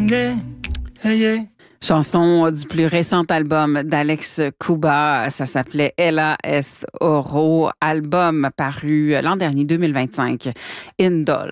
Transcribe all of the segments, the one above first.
Chanson du plus récent album d'Alex Cuba, ça s'appelait Ella es Oro, album paru l'an dernier, 2025, Indol.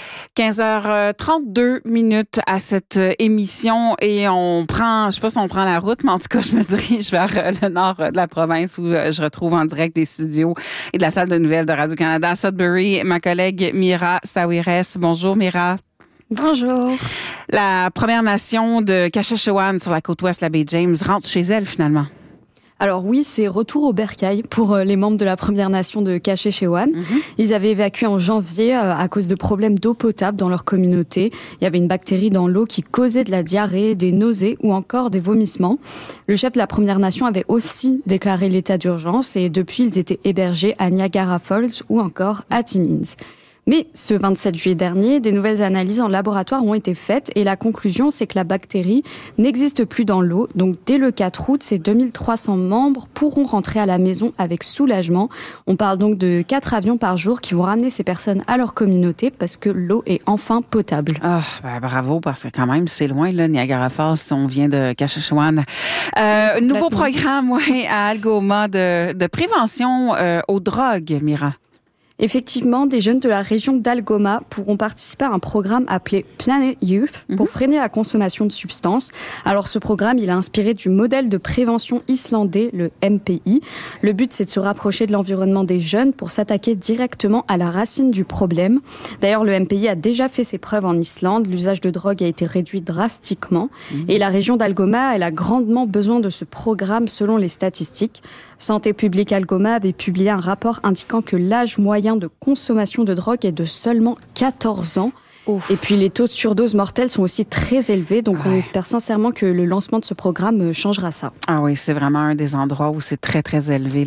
15h32 à cette émission et on prend, je sais pas si on prend la route, mais en tout cas, je me dirige vers le nord de la province où je retrouve en direct des studios et de la salle de nouvelles de Radio-Canada à Sudbury, ma collègue Mira Sawiris. Bonjour Mira. Bonjour. La Première Nation de Kashechewan sur la côte ouest, la baie James, rentre chez elle finalement. Alors oui, c'est retour au bercail pour les membres de la Première Nation de Kashechewan. Ils avaient évacué en janvier à cause de problèmes d'eau potable dans leur communauté. Il y avait une bactérie dans l'eau qui causait de la diarrhée, des nausées ou encore des vomissements. Le chef de la Première Nation avait aussi déclaré l'état d'urgence et depuis, ils étaient hébergés à Niagara Falls ou encore à Timmins. Mais ce 27 juillet dernier, des nouvelles analyses en laboratoire ont été faites et la conclusion, c'est que la bactérie n'existe plus dans l'eau. Donc dès le 4 août, ces 2300 membres pourront rentrer à la maison avec soulagement. On parle donc de 4 avions par jour qui vont ramener ces personnes à leur communauté parce que l'eau est enfin potable. Bravo, parce que quand même, c'est loin, là, Niagara Falls, si on vient de Kashechewan. Nouveau programme à Algoma de prévention aux drogues, Mira. Effectivement, des jeunes de la région d'Algoma pourront participer à un programme appelé Planet Youth pour freiner la consommation de substances. Alors ce programme, il a inspiré du modèle de prévention islandais, le MPI. Le but, c'est de se rapprocher de l'environnement des jeunes pour s'attaquer directement à la racine du problème. D'ailleurs, le MPI a déjà fait ses preuves en Islande. L'usage de drogue a été réduit drastiquement. Et la région d'Algoma, elle a grandement besoin de ce programme selon les statistiques. Santé publique Algoma avait publié un rapport indiquant que l'âge moyen de consommation de drogue est de seulement 14 ans. Ouf. Et puis les taux de surdose mortelle sont aussi très élevés, donc on espère sincèrement que le lancement de ce programme changera ça. Ah oui, c'est vraiment un des endroits où c'est très, très élevé.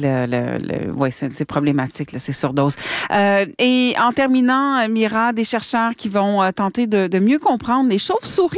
C'est problématique, là, ces surdoses. Et en terminant, Mira, des chercheurs qui vont tenter de mieux comprendre les chauves-souris.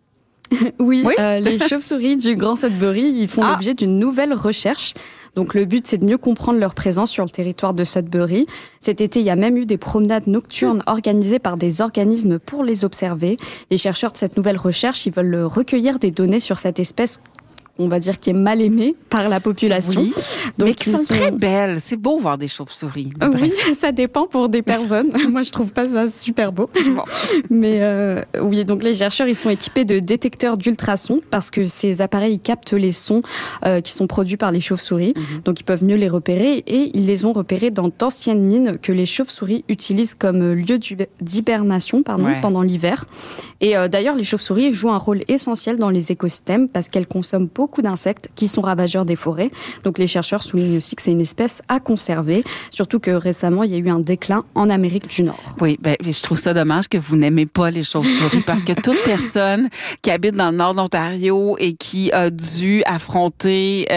Oui, les chauves-souris du Grand Sudbury, ils font l'objet d'une nouvelle recherche. Donc le but, c'est de mieux comprendre leur présence sur le territoire de Sudbury. Cet été, il y a même eu des promenades nocturnes organisées par des organismes pour les observer. Les chercheurs de cette nouvelle recherche, ils veulent recueillir des données sur cette espèce, on va dire, qui est mal aimée par la population. Oui, donc, mais qui sont très belles. C'est beau voir des chauves-souris. Oui, ça dépend pour des personnes. Moi, je trouve pas ça super beau. Bon. Mais oui, donc les chercheurs, ils sont équipés de détecteurs d'ultrasons parce que ces appareils captent les sons qui sont produits par les chauves-souris. Donc, ils peuvent mieux les repérer et ils les ont repérés dans d'anciennes mines que les chauves-souris utilisent comme lieu d'hibernation pendant l'hiver. Et d'ailleurs, les chauves-souris jouent un rôle essentiel dans les écosystèmes parce qu'elles consomment beaucoup d'insectes qui sont ravageurs des forêts. Donc les chercheurs soulignent aussi que c'est une espèce à conserver, surtout que récemment, il y a eu un déclin en Amérique du Nord. Oui, je trouve ça dommage que vous n'aimez pas les chauves-souris parce que toute personne qui habite dans le nord d'Ontario et qui a dû affronter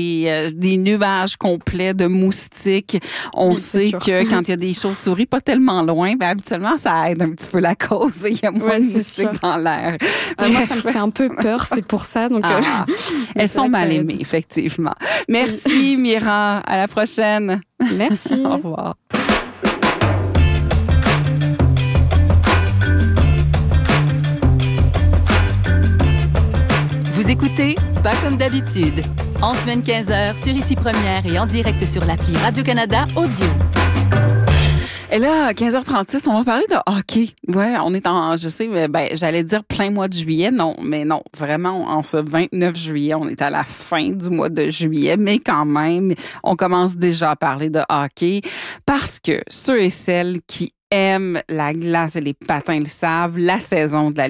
des nuages complets de moustiques, on sait que quand il y a des chauves-souris pas tellement loin, habituellement, ça aide un petit peu la cause. Il y a moins de moustiques dans l'air. Moi, ça me fait un peu peur, c'est pour ça. Donc, elles sont mal aimées, effectivement. Merci, Mira. À la prochaine. Merci. Au revoir. Vous écoutez Pas comme d'habitude. En semaine 15h sur Ici Première et en direct sur l'appli Radio-Canada Audio. Et là, 15h36, on va parler de hockey. Ouais, on est j'allais dire plein mois de juillet. Non, vraiment, en ce 29 juillet, on est à la fin du mois de juillet, mais quand même, on commence déjà à parler de hockey parce que ceux et celles qui aiment la glace et les patins le savent, la saison de la